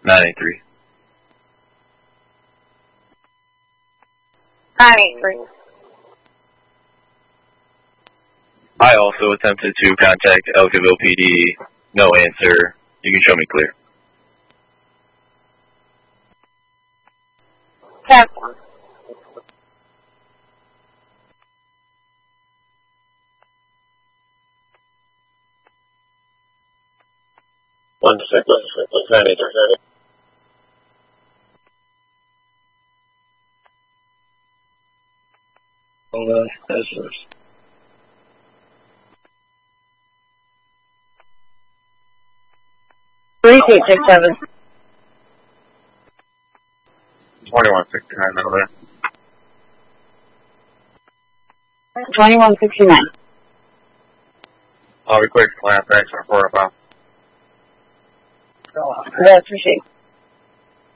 983. 983. I also attempted to contact Elkaville PD. No answer. You can show me clear. Tap 1. One six 983. That's yours. 3267. 2169 over there. 2169. I'll be quick. Plan, thanks for report about. Yeah, appreciate it.